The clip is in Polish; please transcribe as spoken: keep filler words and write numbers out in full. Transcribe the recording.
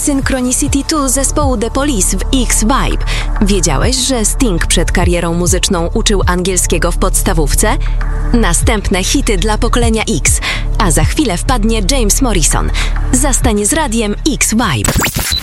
Synchronicity dwa zespołu The Police w X-Vibe. Wiedziałeś, że Sting przed karierą muzyczną uczył angielskiego w podstawówce? Następne hity dla pokolenia X, a za chwilę wpadnie James Morrison. Zastań z radiem X-Vibe.